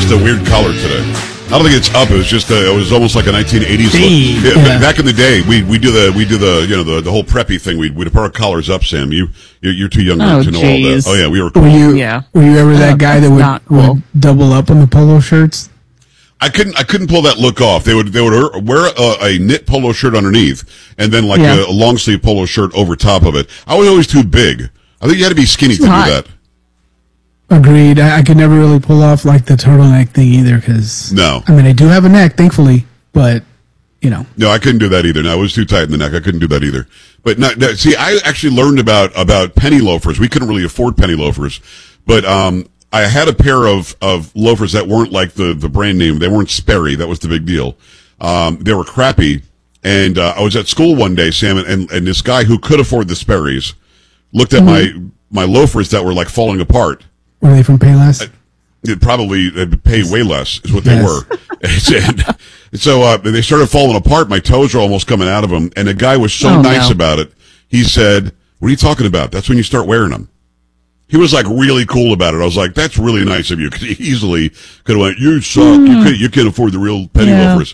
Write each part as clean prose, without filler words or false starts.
just a weird collar today. I don't think it's up. It was just it was almost like a 1980s look. Yeah. Back in the day, we do the the whole preppy thing. We'd put our collars up. Sam, you're too young to know all that. Oh yeah, we were. Cool. Were you ever that guy that would double up on the polo shirts? I couldn't pull that look off. They would wear a knit polo shirt underneath, and then like a long sleeve polo shirt over top of it. I was always too big. I think you had to be skinny to do that. Agreed. I could never really pull off like the turtleneck thing either, because I mean, I do have a neck, thankfully, but you know. No, I couldn't do that either. No, I was too tight in the neck. I couldn't do that either. But see, I actually learned about penny loafers. We couldn't really afford penny loafers, but I had a pair of loafers that weren't like the brand name. They weren't Sperry. That was the big deal. They were crappy. And I was at school one day, Sam, and this guy who could afford the Sperry's looked at my loafers that were like falling apart. Were they from Payless? They'd pay way less is what they were. And so they started falling apart. My toes are almost coming out of them. And the guy was so nice about it. He said, "What are you talking about? That's when you start wearing them." He was like really cool about it. I was like, "That's really nice of you." Because he easily could have went, "You suck. You can't afford the real penny loafers."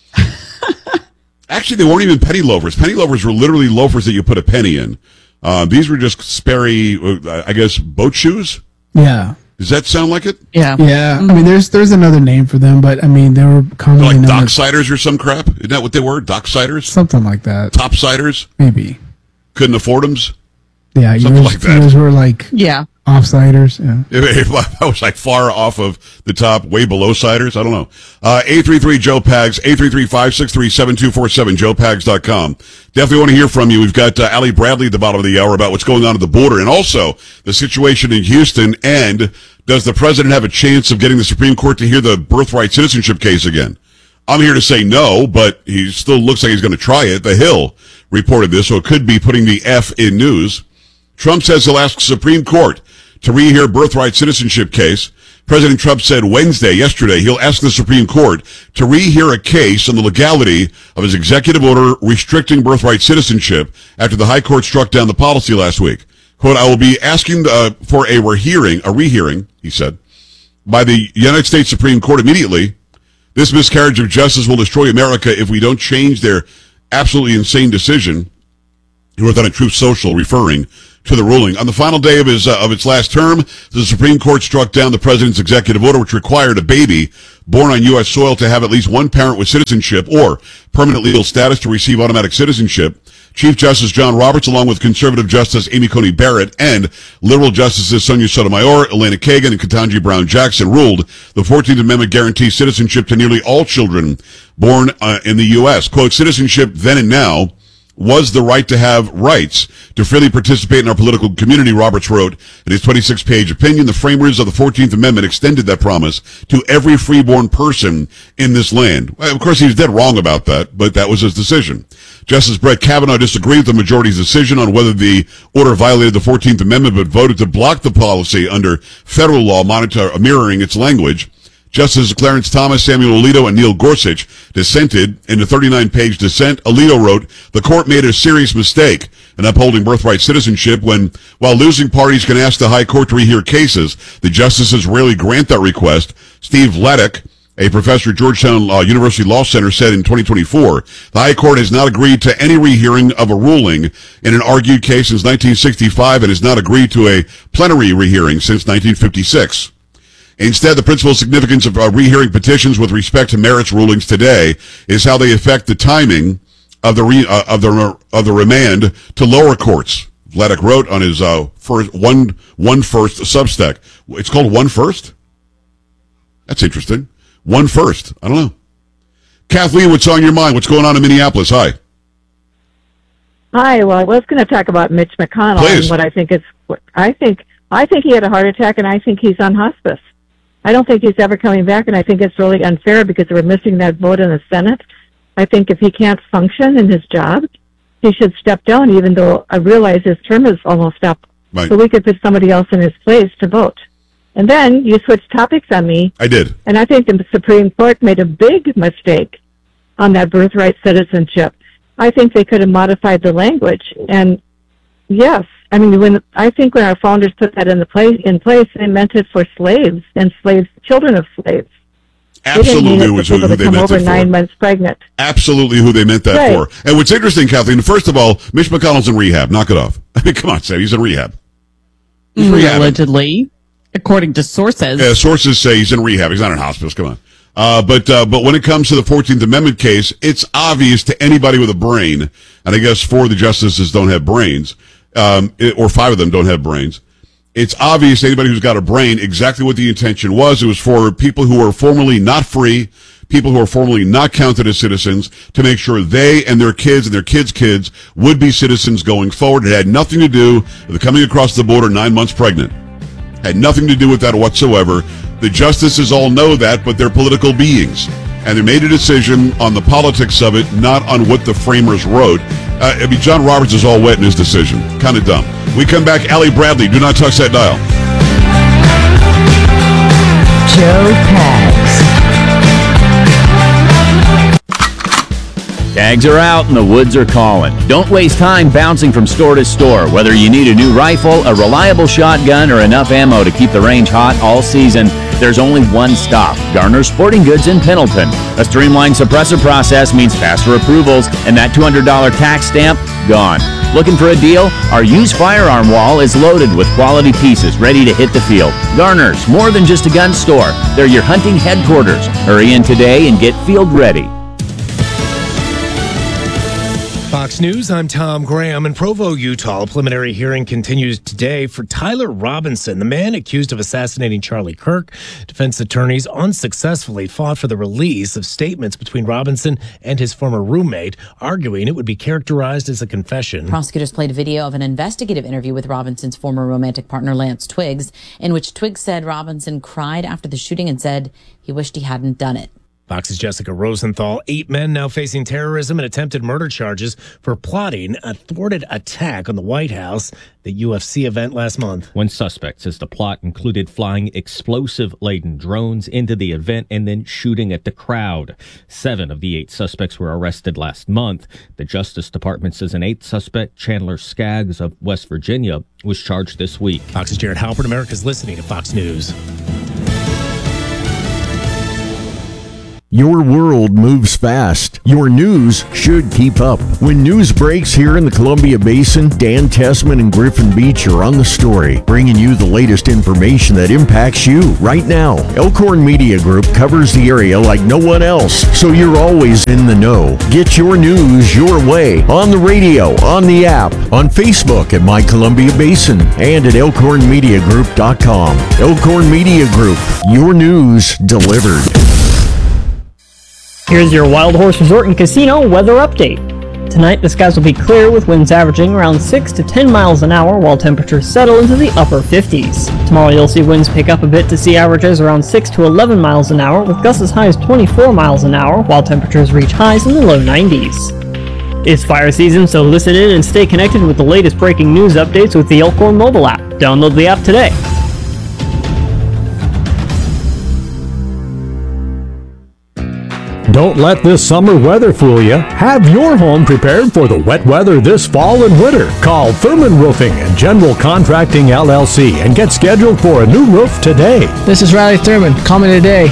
Actually, they weren't even penny loafers. Penny loafers were literally loafers that you put a penny in. These were just Sperry, I guess, boat shoes. Yeah. Does that sound like it? Yeah. Yeah. I mean, there's another name for them, but I mean, they were commonly like docksiders or some crap. Isn't that what they were? Docksiders? Something like that. Topsiders? Maybe. Couldn't afford them? Yeah. Something like that. Yours were like offsiders. Yeah. I was like far off of the top, way below siders. I don't know. 833-JOE-PAGS, 833-563-7247, joepags.com. Definitely want to hear from you. We've got Allie Bradley at the bottom of the hour about what's going on at the border and also the situation in Houston. And does the president have a chance of getting the Supreme Court to hear the birthright citizenship case again? I'm here to say no, but he still looks like he's going to try it. The Hill reported this, so it could be putting the F in news. Trump says he'll ask the Supreme Court to rehear birthright citizenship case. President Trump said yesterday, he'll ask the Supreme Court to rehear a case on the legality of his executive order restricting birthright citizenship after the High Court struck down the policy last week. Quote, "I will be asking for a rehearing, he said, by the United States Supreme Court immediately. This miscarriage of justice will destroy America if we don't change their absolutely insane decision." He wrote that on Truth Social, referring to the ruling. On the final day of its last term, the Supreme Court struck down the president's executive order, which required a baby born on U.S. soil to have at least one parent with citizenship or permanent legal status to receive automatic citizenship. Chief Justice John Roberts, along with conservative Justice Amy Coney Barrett and liberal Justices Sonia Sotomayor, Elena Kagan, and Ketanji Brown Jackson, ruled the 14th Amendment guarantees citizenship to nearly all children born in the U.S. Quote, "Citizenship then and now was the right to have rights to freely participate in our political community," Roberts wrote in his 26-page opinion. "The framers of the 14th Amendment extended that promise to every freeborn person in this land." Well, of course, he was dead wrong about that, but that was his decision. Justice Brett Kavanaugh disagreed with the majority's decision on whether the order violated the 14th Amendment, but voted to block the policy under federal law mirroring its language. Justices Clarence Thomas, Samuel Alito, and Neil Gorsuch dissented. In a 39-page dissent, Alito wrote, "The court made a serious mistake in upholding birthright citizenship when, while losing parties can ask the High Court to rehear cases, the justices rarely grant that request." Steve Laddick, a professor at Georgetown University Law Center, said in 2024, "The High Court has not agreed to any rehearing of a ruling in an argued case since 1965 and has not agreed to a plenary rehearing since 1956. Instead, the principal significance of rehearing petitions with respect to merits rulings today is how they affect the timing of the remand to lower courts." Vladeck wrote on his One First Substack. It's called One First? That's interesting. One First. I don't know. Kathleen, what's on your mind? What's going on in Minneapolis? Hi. Hi. Well, I was going to talk about Mitch McConnell. Please. And what I think is, I think he had a heart attack, and I think he's on hospice. I don't think he's ever coming back, and I think it's really unfair because we're missing that vote in the Senate. I think if he can't function in his job, he should step down, even though I realize his term is almost up. Right. So we could put somebody else in his place to vote. And then you switched topics on me. I did. And I think the Supreme Court made a big mistake on that birthright citizenship. I think they could have modified the language. And yes, I mean, when our founders put that in place, they meant it for slaves and children of slaves. Absolutely, they who they come meant over it for. 9 months pregnant. Absolutely, who they meant that Right. for. And what's interesting, Kathleen, first of all, Mitch McConnell's in rehab. Knock it off. I mean, come on, Sam. He's in rehab. He's rehabbing. Allegedly, according to sources. Yeah, sources say he's in rehab. He's not in hospitals. Come on. But when it comes to the 14th Amendment case, it's obvious to anybody with a brain, and I guess 4 of the justices don't have brains, or 5 of them don't have brains. It's obvious to anybody who's got a brain exactly what the intention was. It was for people who are formerly not free, people who are formerly not counted as citizens, to make sure they and their kids and their kids' kids would be citizens going forward. It had nothing to do with coming across the border 9 months pregnant. Had nothing to do with that whatsoever. The justices all know that, but they're political beings. And they made a decision on the politics of it, not on what the framers wrote. John Roberts is all wet in his decision. Kind of dumb. We come back. Allie Bradley, do not touch that dial. Joe Pags. Tags are out and the woods are calling. Don't waste time bouncing from store to store. Whether you need a new rifle, a reliable shotgun, or enough ammo to keep the range hot all season, there's only one stop, Garner Sporting Goods in Pendleton. A streamlined suppressor process means faster approvals, and that $200 tax stamp, gone. Looking for a deal? Our used firearm wall is loaded with quality pieces ready to hit the field. Garner's, more than just a gun store. They're your hunting headquarters. Hurry in today and get field ready. Fox News, I'm Tom Graham. In Provo, Utah, a preliminary hearing continues today for Tyler Robinson, the man accused of assassinating Charlie Kirk. Defense attorneys unsuccessfully fought for the release of statements between Robinson and his former roommate, arguing it would be characterized as a confession. Prosecutors played a video of an investigative interview with Robinson's former romantic partner, Lance Twiggs, in which Twiggs said Robinson cried after the shooting and said he wished he hadn't done it. Fox's Jessica Rosenthal. 8 men now facing terrorism and attempted murder charges for plotting a thwarted attack on the White House, the UFC event last month. One suspect says the plot included flying explosive-laden drones into the event and then shooting at the crowd. 7 of the 8 suspects were arrested last month. The Justice Department says an 8th suspect, Chandler Skaggs of West Virginia, was charged this week. Fox's Jared Halpern. America's listening to Fox News. Your world moves fast. Your news should keep up. When news breaks here in the Columbia Basin, Dan Tessman and Griffin Beach are on the story, bringing you the latest information that impacts you right now. Elkhorn Media Group covers the area like no one else, so you're always in the know. Get your news your way on the radio, on the app, on Facebook at My Columbia Basin, and at elkhornmediagroup.com. Elkhorn Media Group, your news delivered. Here's your Wild Horse Resort and Casino weather update. Tonight, the skies will be clear with winds averaging around 6 to 10 miles an hour while temperatures settle into the upper 50s. Tomorrow, you'll see winds pick up a bit to see averages around 6 to 11 miles an hour with gusts as high as 24 miles an hour while temperatures reach highs in the low 90s. It's fire season, so listen in and stay connected with the latest breaking news updates with the Elkhorn mobile app. Download the app today. Don't let this summer weather fool you. Have your home prepared for the wet weather this fall and winter. Call Thurman Roofing and General Contracting LLC and get scheduled for a new roof today. This is Riley Thurman. Call me today,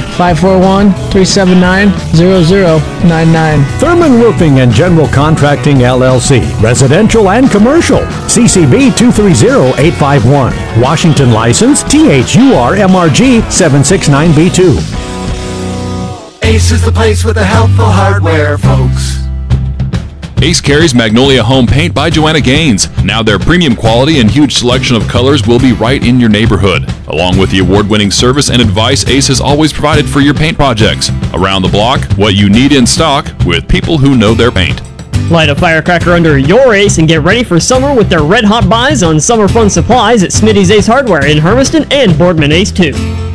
541-379-0099. Thurman Roofing and General Contracting LLC, residential and commercial. CCB 230851. Washington license THURMRG 769B2. Ace is the place with the helpful hardware, folks. Ace carries Magnolia Home Paint by Joanna Gaines. Now their premium quality and huge selection of colors will be right in your neighborhood. Along with the award-winning service and advice Ace has always provided for your paint projects. Around the block, what you need in stock with people who know their paint. Light a firecracker under your Ace and get ready for summer with their red-hot buys on summer fun supplies at Smitty's Ace Hardware in Hermiston and Boardman Ace 2.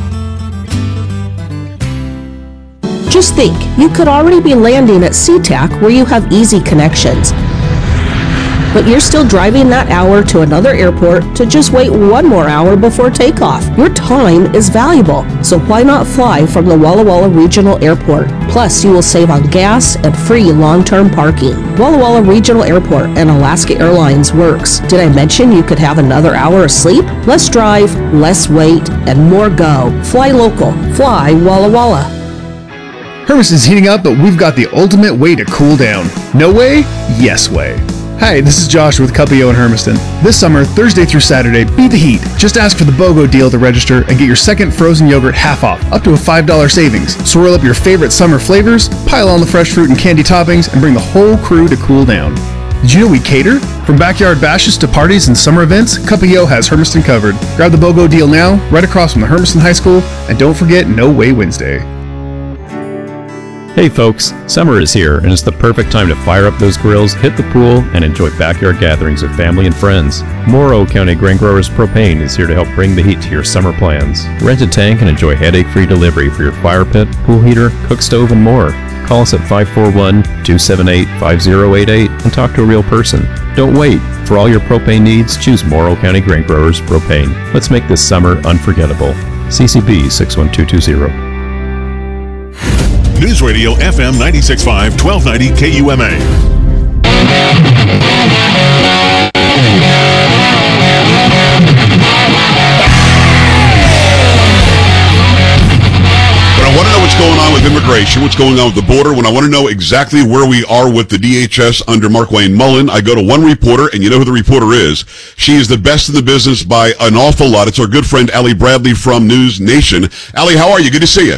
Just think, you could already be landing at SeaTac where you have easy connections. But you're still driving that hour to another airport to just wait 1 more hour before takeoff. Your time is valuable, so why not fly from the Walla Walla Regional Airport? Plus, you will save on gas and free long-term parking. Walla Walla Regional Airport and Alaska Airlines works. Did I mention you could have another hour of sleep? Less drive, less wait, and more go. Fly local. Fly Walla Walla. Hermiston's heating up, but we've got the ultimate way to cool down. No way? Yes way. Hi, this is Josh with Cuppio in Hermiston. This summer, Thursday through Saturday, beat the heat. Just ask for the BOGO deal to register and get your second frozen yogurt half off, up to a $5 savings. Swirl up your favorite summer flavors, pile on the fresh fruit and candy toppings, and bring the whole crew to cool down. Did you know we cater? From backyard bashes to parties and summer events, Cuppio has Hermiston covered. Grab the BOGO deal now, right across from the Hermiston High School, and don't forget No Way Wednesday. Hey folks, summer is here and it's the perfect time to fire up those grills, hit the pool, and enjoy backyard gatherings with family and friends. Morrow County Grain Growers Propane is here to help bring the heat to your summer plans. Rent a tank and enjoy headache-free delivery for your fire pit, pool heater, cook stove, and more. Call us at 541-278-5088 and talk to a real person. Don't wait. For all your propane needs, choose Morrow County Grain Growers Propane. Let's make this summer unforgettable. CCB 61220. News Radio FM 96.5, 1290 KUMA. When I want to know what's going on with immigration, what's going on with the border, when I want to know exactly where we are with the DHS under Markwayne Mullin, I go to one reporter, and you know who the reporter is. She is the best in the business by an awful lot. It's our good friend Allie Bradley from News Nation. Allie, how are you? Good to see you.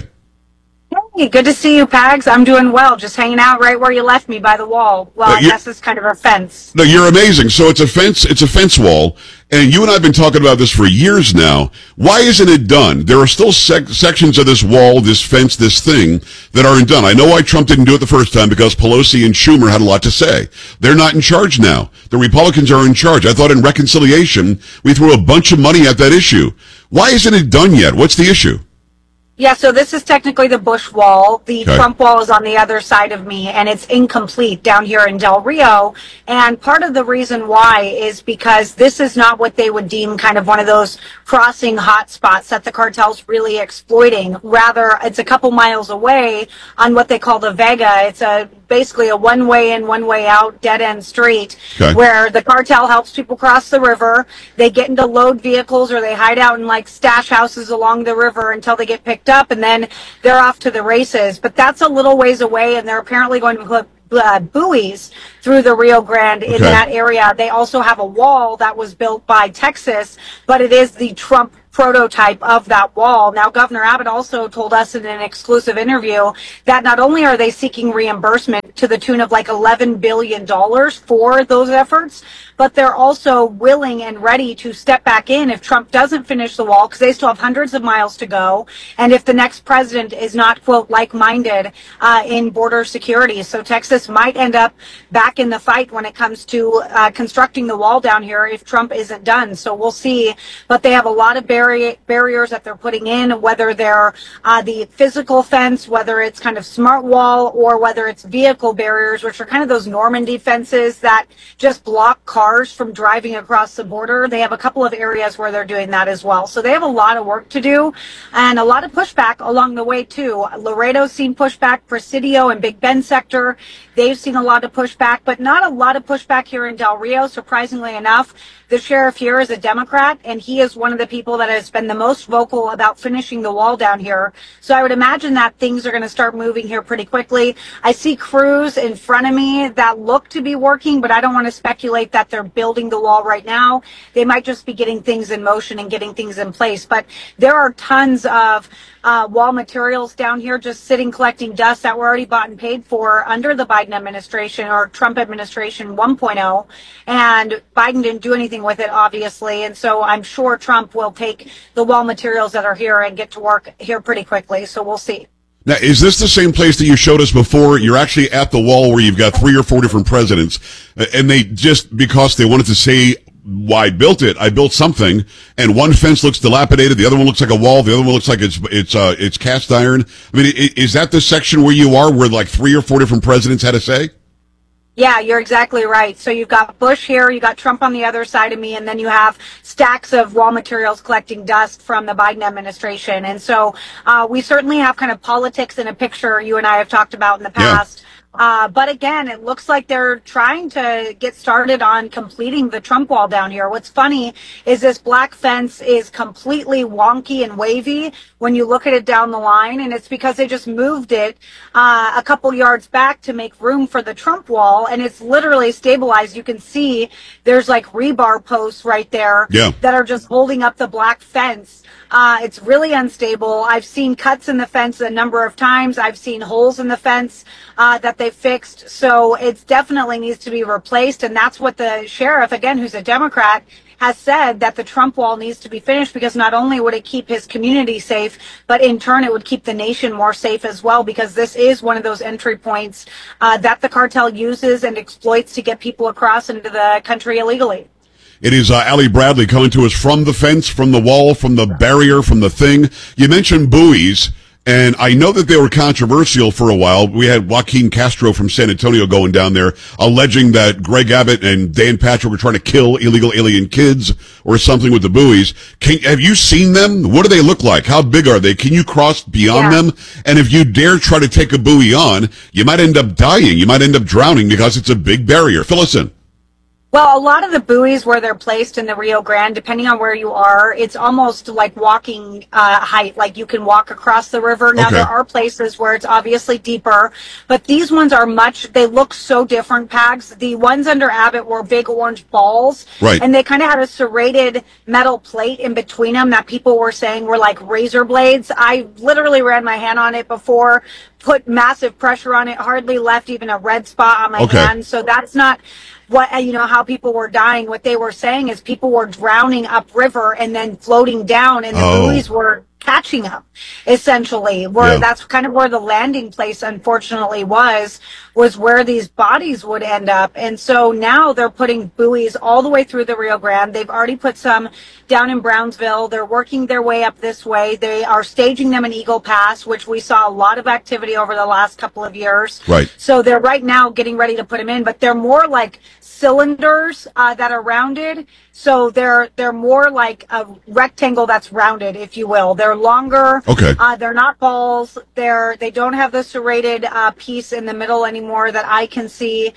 Hey, good to see you, Pags. I'm doing well. Just hanging out right where you left me by the wall. Well, I guess it's kind of a fence. No, you're amazing. So it's a fence wall, and you and I have been talking about this for years now. Why isn't it done? There are still sections of this wall, this fence, this thing that aren't done. I know why Trump didn't do it the first time, because Pelosi and Schumer had a lot to say. They're not in charge now. The Republicans are in charge. I thought in reconciliation, we threw a bunch of money at that issue. Why isn't it done yet? What's the issue? Yeah, so this is technically the Bush wall. The Trump wall is on the other side of me, and it's incomplete down here in Del Rio. And part of the reason why is because this is not what they would deem kind of one of those crossing hotspots that the cartel's really exploiting. Rather, it's a couple miles away on what they call the Vega. It's basically a one-way in, one-way out, dead-end street where the cartel helps people cross the river. They get into load vehicles, or they hide out in like stash houses along the river until they get picked up, and then they're off to the races. But that's a little ways away, and they're apparently going to put buoys through the Rio Grande in that area. They also have a wall that was built by Texas, but it is the Trump prototype of that wall. Now, Governor Abbott also told us in an exclusive interview that not only are they seeking reimbursement to the tune of like $11 billion for those efforts, but they're also willing and ready to step back in if Trump doesn't finish the wall, because they still have hundreds of miles to go, and if the next president is not, quote, like-minded in border security. So Texas might end up back in the fight when it comes to constructing the wall down here if Trump isn't done. So we'll see. But they have a lot of barriers that they're putting in, whether they're the physical fence, whether it's kind of smart wall, or whether it's vehicle barriers, which are kind of those Normandy fences that just block cars from driving across the border. They have a couple of areas where they're doing that as well. So they have a lot of work to do and a lot of pushback along the way too. Laredo's seen pushback, Presidio and Big Bend sector. They've seen a lot of pushback, but not a lot of pushback here in Del Rio, surprisingly enough. The sheriff here is a Democrat, and he is one of the people that has been the most vocal about finishing the wall down here. So I would imagine that things are going to start moving here pretty quickly. I see crews in front of me that look to be working, but I don't want to speculate that they're building the wall right now. They might just be getting things in motion and getting things in place. But there are tons of wall materials down here just sitting collecting dust that were already bought and paid for under the Biden administration, or Trump administration 1.0, and Biden didn't do anything with it, obviously, and so I'm sure Trump will take the wall materials that are here and get to work here pretty quickly, so we'll see. Now, is this the same place that you showed us before? You're actually at the wall where you've got 3 or 4 different presidents, and they just, because they wanted to say, well, I built it, I built something, and one fence looks dilapidated, the other one looks like a wall, the other one looks like it's cast iron. I mean, is that the section where you are, where like 3 or 4 different presidents had a say? Yeah, you're exactly right. So you've got Bush here, you got Trump on the other side of me, and then you have stacks of raw materials collecting dust from the Biden administration. And so we certainly have kind of politics in a picture you and I have talked about in the past. But again, it looks like they're trying to get started on completing the Trump wall down here. What's funny is this black fence is completely wonky and wavy when you look at it down the line, and it's because they just moved it a couple yards back to make room for the Trump wall, and it's literally stabilized. You can see there's like rebar posts right there that are just holding up the black fence. It's really unstable. I've seen cuts in the fence a number of times. I've seen holes in the fence that they fixed. So it definitely needs to be replaced. And that's what the sheriff, again, who's a Democrat, has said, that the Trump wall needs to be finished, because not only would it keep his community safe, but in turn it would keep the nation more safe as well, because this is one of those entry points that the cartel uses and exploits to get people across into the country illegally. It is Allie Bradley coming to us from the fence, from the wall, from the barrier, from the thing. You mentioned buoys, and I know that they were controversial for a while. We had Joaquin Castro from San Antonio going down there, alleging that Greg Abbott and Dan Patrick were trying to kill illegal alien kids or something with the buoys. Have you seen them? What do they look like? How big are they? Can you cross beyond them? And if you dare try to take a buoy on, you might end up dying. You might end up drowning because it's a big barrier. Fill us in. Well, a lot of the buoys where they're placed in the Rio Grande, depending on where you are, it's almost like walking height, like you can walk across the river. Now, there are places where it's obviously deeper, but these ones are they look so different, Pags. The ones under Abbott were big orange balls, and they kind of had a serrated metal plate in between them that people were saying were like razor blades. I literally ran my hand on it before, put massive pressure on it, hardly left even a red spot on my hand. So that's not what, how people were dying. What they were saying is people were drowning upriver and then floating down, and the buoys were catching them, essentially. That's kind of where the landing place, unfortunately, was where these bodies would end up. And so now they're putting buoys all the way through the Rio Grande. They've already put some down in Brownsville. They're working their way up this way. They are staging them in Eagle Pass, which we saw a lot of activity over the last couple of years. So they're right now getting ready to put them in, but they're more like cylinders that are rounded. So they're more like a rectangle that's rounded, if you will. They're longer. They're not balls. They don't have the serrated piece in the middle anymore that I can see.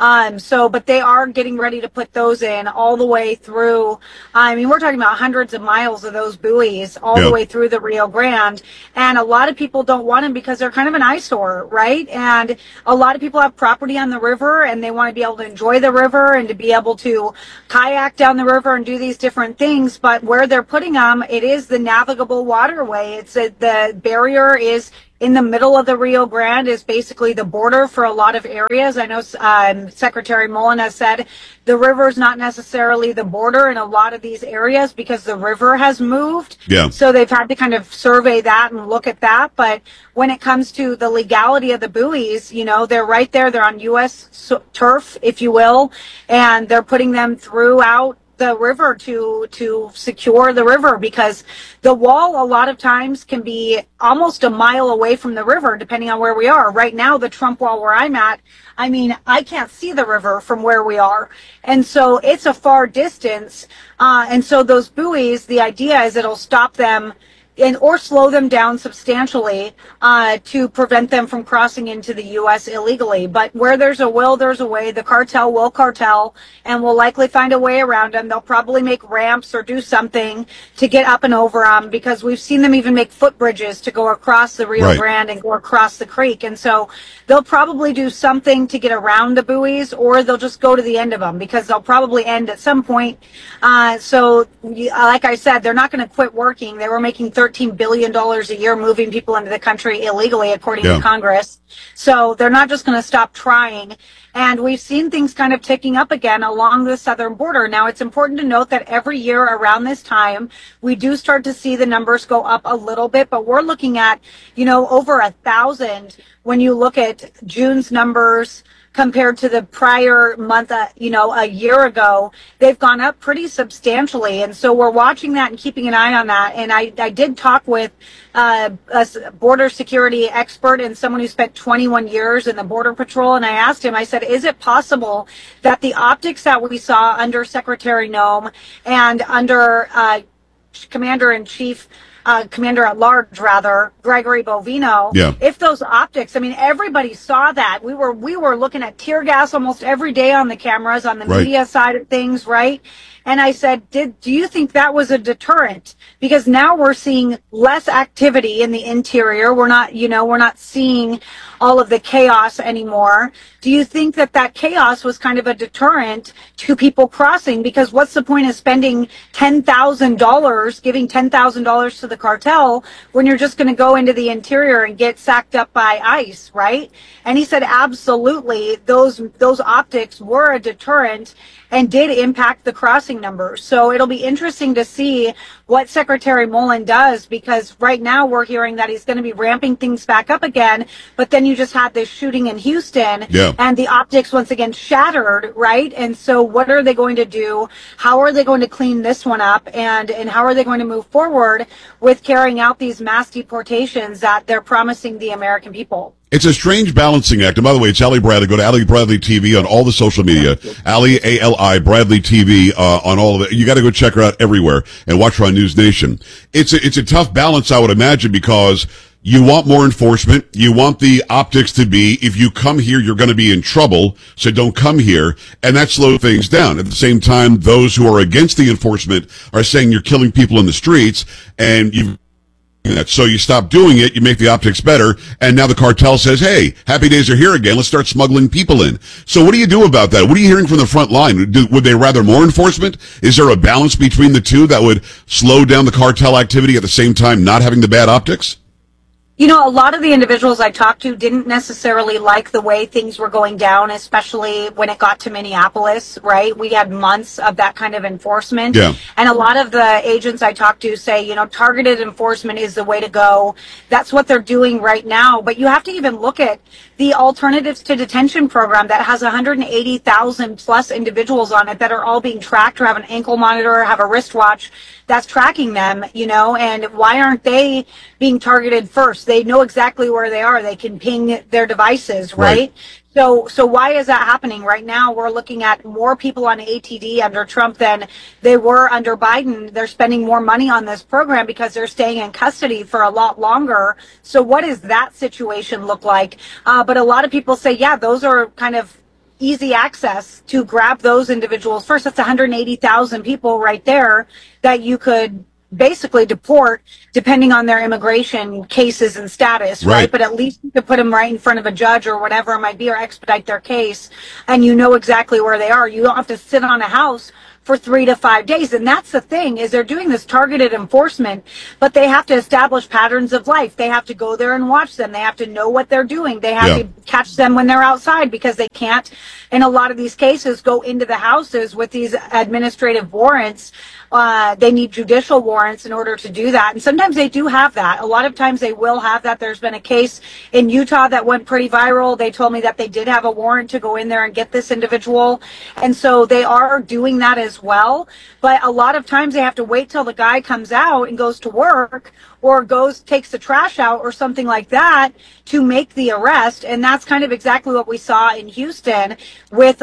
But they are getting ready to put those in all the way through. I mean, we're talking about hundreds of miles of those buoys all the way through the Rio Grande. And a lot of people don't want them because they're kind of an eyesore, right? And a lot of people have property on the river, and they want to be able to enjoy the river and to be able to kayak down the river and do these different things. But where they're putting them, it is the navigable waterway. The barrier is in the middle of the Rio Grande, is basically the border for a lot of areas. I know Secretary Mullen has said the river is not necessarily the border in a lot of these areas because the river has moved. So they've had to kind of survey that and look at that. But when it comes to the legality of the buoys, they're right there. They're on U.S. turf, if you will, and they're putting them throughout the river to secure the river, because the wall a lot of times can be almost a mile away from the river depending on where we are. Right now, the Trump wall where I'm at, I mean, I can't see the river from where we are, and so it's a far distance. And so those buoys, the idea is it'll stop them or slow them down substantially to prevent them from crossing into the U.S. illegally. But where there's a will, there's a way. The cartel will cartel and will likely find a way around them. They'll probably make ramps or do something to get up and over them, because we've seen them even make footbridges to go across the Rio Grande and go across the creek. And so they'll probably do something to get around the buoys, or they'll just go to the end of them, because they'll probably end at some point. So like I said, they're not going to quit working. They were making $13 billion a year moving people into the country illegally, according to Congress. So they're not just going to stop trying. And we've seen things kind of ticking up again along the southern border. Now, it's important to note that every year around this time, we do start to see the numbers go up a little bit, but we're looking at, over 1,000 when you look at June's numbers compared to the prior month, a year ago. They've gone up pretty substantially. And so we're watching that and keeping an eye on that. And I did talk with a border security expert and someone who spent 21 years in the Border Patrol. And I asked him, I said, is it possible that the optics that we saw under Secretary Noem and under Commander-in-Chief Commander at Large, rather, Gregory Bovino. Yeah. If those optics, I mean, everybody saw that. We were looking at tear gas almost every day on the cameras, on the media side of things, right? And I said, do you think that was a deterrent? Because now we're seeing less activity in the interior. We're not seeing all of the chaos anymore. Do you think that chaos was kind of a deterrent to people crossing? Because what's the point of spending $10,000, giving $10,000 to the cartel when you're just going to go into the interior and get sacked up by ICE, right? And he said, absolutely, those optics were a deterrent and did impact the crossing numbers. So it'll be interesting to see what Secretary Mullen does, because right now we're hearing that he's going to be ramping things back up again, but then you just had this shooting in Houston, and the optics once again shattered, right? And so what are they going to do? How are they going to clean this one up? And how are they going to move forward with carrying out these mass deportations that they're promising the American people? It's a strange balancing act. And by the way, it's Ali Bradley. Go to Ali Bradley TV on all the social media. Ali, A-L-I, Bradley TV, on all of it. You got to go check her out everywhere and watch her on News Nation. It's a tough balance, I would imagine, because you want more enforcement. You want the optics to be, if you come here, you're going to be in trouble, so don't come here. And that slows things down. At the same time, those who are against the enforcement are saying you're killing people in the streets, and so you stop doing it, you make the optics better, and now the cartel says, hey, happy days are here again, let's start smuggling people in. So what do you do about that? What are you hearing from the front line? Would they rather more enforcement? Is there a balance between the two that would slow down the cartel activity at the same time not having the bad optics? You know, a lot of the individuals I talked to didn't necessarily like the way things were going down, especially when it got to Minneapolis, right? We had months of that kind of enforcement. Yeah. And a lot of the agents I talked to say, targeted enforcement is the way to go. That's what they're doing right now. But you have to even look at the Alternatives to Detention program that has 180,000 plus individuals on it that are all being tracked or have an ankle monitor, have a wristwatch that's tracking them, and why aren't they being targeted first? They know exactly where they are. They can ping their devices, right? So why is that happening? Right now, we're looking at more people on ATD under Trump than they were under Biden. They're spending more money on this program because they're staying in custody for a lot longer. So what does that situation look like? But a lot of people say, yeah, those are kind of easy access to grab those individuals first. That's 180,000 people right there that you could basically deport depending on their immigration cases and status, right? But at least you could put them right in front of a judge or whatever it might be, or expedite their case, and you know exactly where they are. You don't have to sit on a house for 3 to 5 days. And that's the thing, is they're doing this targeted enforcement, but they have to establish patterns of life. They have to go there and watch them. They have to know what they're doing. They have to catch them when they're outside, because they can't, in a lot of these cases, go into the houses with these administrative warrants. They need judicial warrants in order to do that. And sometimes they do have that. A lot of times they will have that. There's been a case in Utah that went pretty viral. They told me that they did have a warrant to go in there and get this individual. And so they are doing that as well. But a lot of times they have to wait till the guy comes out and goes to work, or takes the trash out or something like that, to make the arrest. And that's kind of exactly what we saw in Houston with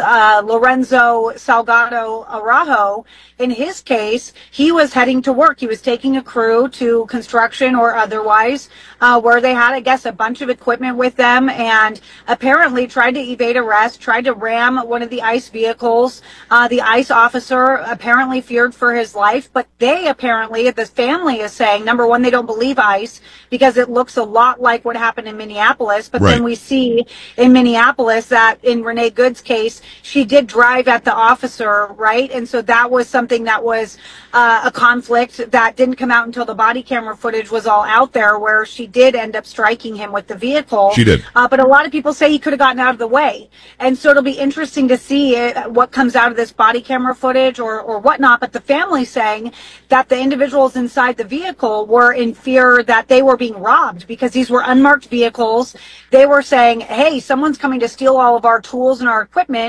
Lorenzo Salgado Araujo. In his case, he was heading to work. He was taking a crew to construction or otherwise, where they had, I guess, a bunch of equipment with them, and apparently tried to evade arrest, tried to ram one of the ICE vehicles. The ICE officer apparently feared for his life, but they apparently, the family is saying, number one, they don't believe ICE because it looks a lot like what happened in Minneapolis. But then we see in Minneapolis that in Renee Good's case, she did drive at the officer, right? And so that was something that was a conflict that didn't come out until the body camera footage was all out there, where she did end up striking him with the vehicle. She did. But a lot of people say he could have gotten out of the way. And so it'll be interesting to see what comes out of this body camera footage or whatnot. But the family saying that the individuals inside the vehicle were in fear that they were being robbed, because these were unmarked vehicles. They were saying, hey, someone's coming to steal all of our tools and our equipment.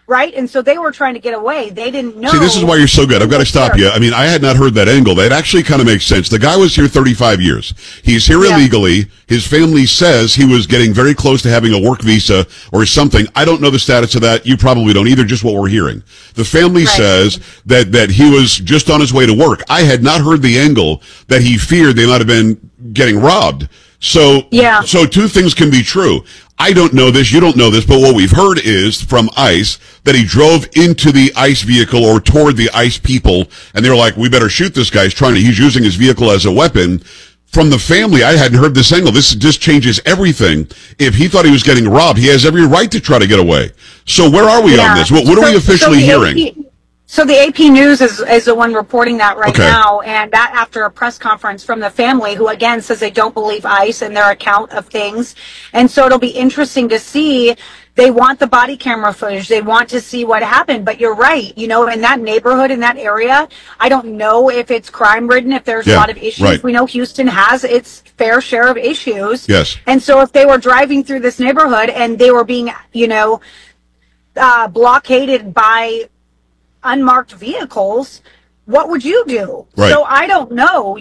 right? And so they were trying to get away. They didn't know. See, this is why you're so good. I've got to stop you. I mean, I had not heard that angle. That actually kind of makes sense. The guy was here 35 years. He's here illegally. His family says he was getting very close to having a work visa or something. I don't know the status of that. You probably don't either, just what we're hearing. The family says that he was just on his way to work. I had not heard the angle that he feared they might have been getting robbed. So two things can be true. I don't know this, you don't know this, but what we've heard is from ICE that he drove into the ICE vehicle or toward the ICE people, and they were like, we better shoot this guy. He's using his vehicle as a weapon. From the family, I hadn't heard this angle. This just changes everything. If he thought he was getting robbed, he has every right to try to get away. So where are we on this? What are we officially hearing? So the AP News is the one reporting that right now, and that after a press conference from the family, who again says they don't believe ICE and their account of things. And so it'll be interesting to see. They want the body camera footage. They want to see what happened. But you're right. You know, in that neighborhood, in that area, I don't know if it's crime-ridden, if there's a lot of issues. Right. We know Houston has its fair share of issues. Yes. And so if they were driving through this neighborhood and they were being, blockaded by unmarked vehicles, what would you do? Right. So I don't know,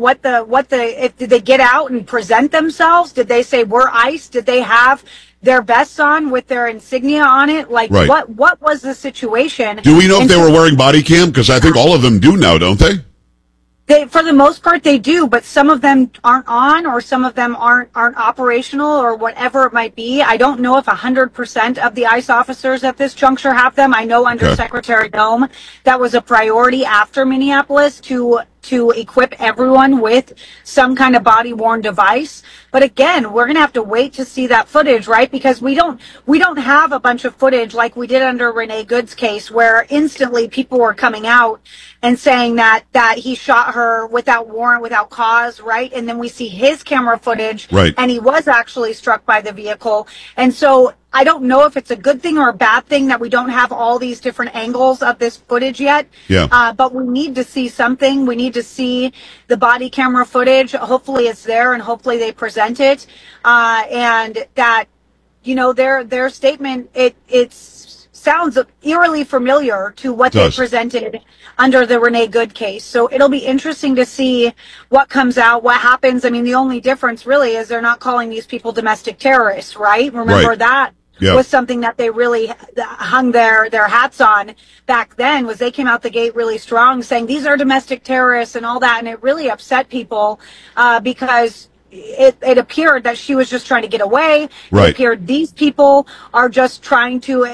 if did they get out and present themselves? Did they say we're ICE? Did they have their vests on with their insignia on it? Like what was the situation? Do we know if they were wearing body cam? Because I think all of them do now, don't they? For the most part, they do, but some of them aren't on, or some of them aren't operational, or whatever it might be. I don't know if 100% of the ICE officers at this juncture have them. I know under Secretary Nome, that was a priority after Minneapolis to equip everyone with some kind of body-worn device. But again, we're going to have to wait to see that footage, right? Because we don't have a bunch of footage like we did under Renee Good's case, where instantly people were coming out and saying that he shot her without warrant, without cause, right? And then we see his camera footage, and he was actually struck by the vehicle. And so I don't know if it's a good thing or a bad thing that we don't have all these different angles of this footage yet. But we need to see something. We need to see the body camera footage. Hopefully it's there, and hopefully they present it. And that, their statement, it sounds eerily familiar to what they presented under the Renee Good case. So it'll be interesting to see what comes out, what happens. I mean, the only difference really is they're not calling these people domestic terrorists, right? Remember that was something that they really hung their hats on back then, was they came out the gate really strong saying these are domestic terrorists and all that. And it really upset people because it appeared that she was just trying to get away. It appeared these people are just trying to,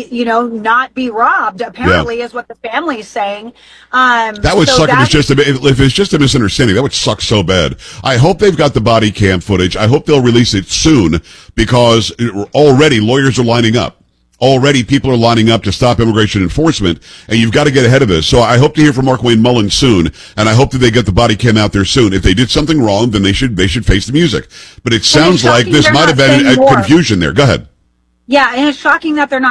not be robbed, apparently, is what the family is saying. That would suck if it's just a misunderstanding. That would suck so bad. I hope they've got the body cam footage. I hope they'll release it soon, because already lawyers are lining up. Already people are lining up to stop immigration enforcement, and you've got to get ahead of this. So I hope to hear from Markwayne Mullin soon, and I hope that they get the body cam out there soon. If they did something wrong, then they should face the music. But it sounds like this might have been a confusion there. Go ahead. Yeah, and it's shocking that they're not